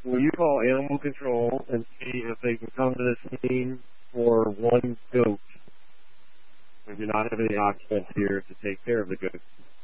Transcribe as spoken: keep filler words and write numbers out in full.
will you call animal control and see if they can come to the scene for one goat? We do not have any occupants here to take care of the goats.